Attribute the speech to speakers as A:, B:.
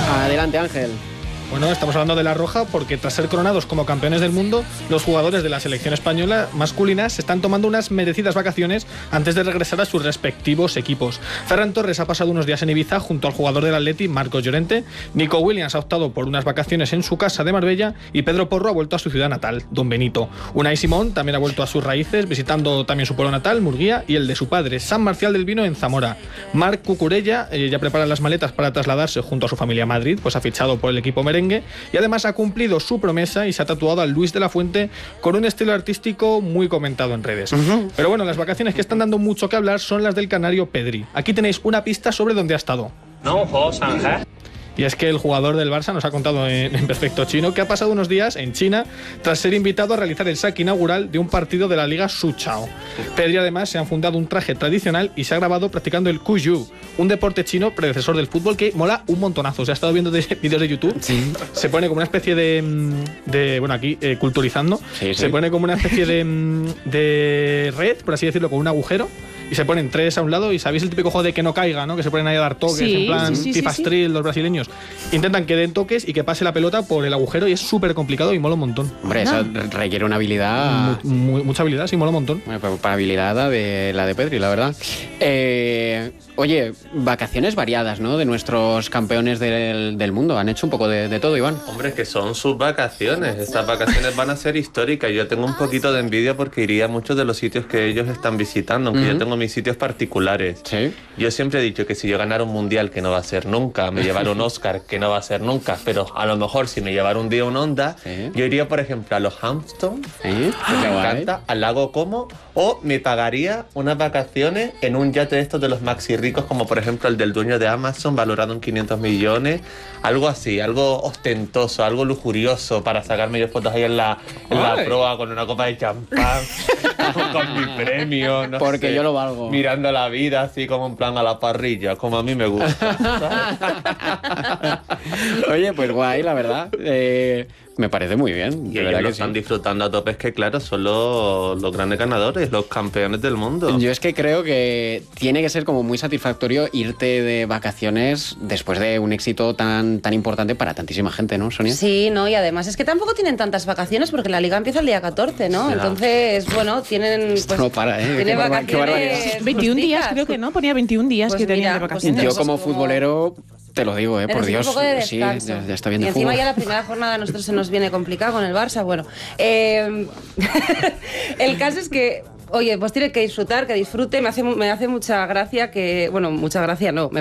A: Adelante, Ángel.
B: Bueno, estamos hablando de La Roja porque tras ser coronados como campeones del mundo, los jugadores de la selección española masculina se están tomando unas merecidas vacaciones antes de regresar a sus respectivos equipos. Ferran Torres ha pasado unos días en Ibiza junto al jugador del Atleti, Marcos Llorente. Nico Williams ha optado por unas vacaciones en su casa de Marbella y Pedro Porro ha vuelto a su ciudad natal, Don Benito. Unai Simón también ha vuelto a sus raíces, visitando también su pueblo natal, Murguía, y el de su padre, San Marcial del Vino, en Zamora. Marc Cucurella ya prepara las maletas para trasladarse junto a su familia a Madrid, pues ha fichado por el equipo merengue y además ha cumplido su promesa y se ha tatuado a Luis de la Fuente con un estilo artístico muy comentado en redes. Pero bueno, las vacaciones que están dando mucho que hablar son las del canario Pedri. Aquí tenéis una pista sobre dónde ha estado. Y es que el jugador del Barça nos ha contado en perfecto chino que ha pasado unos días en China tras ser invitado a realizar el saque inaugural de un partido de la Liga Suchao. Pedri además se ha fundado un traje tradicional y se ha grabado practicando el Kuju, un deporte chino predecesor del fútbol que mola un montonazo. Se ha estado viendo vídeos de YouTube. Sí. Se pone como una especie de bueno, aquí culturizando. Sí. Se pone como una especie de red, por así decirlo, con un agujero. Y se ponen tres a un lado y sabéis el típico juego de que no caiga, ¿no? Que se ponen ahí a dar toques, en plan FIFA-Street, los brasileños. Intentan que den toques y que pase la pelota por el agujero y es súper complicado y mola un montón.
A: Hombre, eso requiere una habilidad...
B: Mucha habilidad, sí, mola un montón.
A: Bueno, pues para habilidad la de Pedri, la verdad. Oye, vacaciones variadas, ¿no? De nuestros campeones del mundo. Han hecho un poco de todo, Iván.
C: Hombre, que son sus vacaciones. Estas vacaciones van a ser históricas. Yo tengo un poquito de envidia porque iría a muchos de los sitios que ellos están visitando, aunque yo tengo mis sitios particulares.
A: ¿Sí?
C: Yo siempre he dicho que si yo ganara un mundial, que no va a ser nunca, me llevara un Oscar, que no va a ser nunca, pero a lo mejor si me llevara un día un Honda, yo iría, por ejemplo, a los Hamptons, que me encanta, al lago Como, o me pagaría unas vacaciones en un yate de estos de los maxi ricos, como por ejemplo el del dueño de Amazon, valorado en 500 millones, algo así, algo ostentoso, algo lujurioso, para sacarme yo fotos ahí en la proa con una copa de champán, con mi premio, no
A: porque
C: sé,
A: yo lo valgo.
C: Mirando la vida así como en plan a la parrilla, como a mí me gusta.
A: Oye, pues guay, la verdad. Me parece muy bien.
C: Y ellos lo están disfrutando a tope, es que claro, son los grandes ganadores, los campeones del mundo.
A: Yo es que creo que tiene que ser como muy satisfactorio irte de vacaciones después de un éxito tan importante para tantísima gente, ¿no, Sonia?
D: Sí, no, y además es que tampoco tienen tantas vacaciones porque la liga empieza el día 14, ¿no?
C: Ya.
D: Entonces, bueno, tienen...
A: Esto no para,
D: tienen vacaciones
E: 21 días, creo que no, ponía 21 días
D: pues
E: que tenían
D: mira,
E: de vacaciones.
A: Yo como futbolero... Te lo digo, por Dios.
D: Un poco de
A: sí,
D: descanso.
A: ya está bien
D: y
A: de
D: encima
A: juego.
D: ya la primera jornada a nosotros se nos viene complicado con el Barça. Bueno, el caso es que, oye, pues tiene que disfrutar, que disfrute. Me hace mucha gracia que, bueno, mucha gracia no,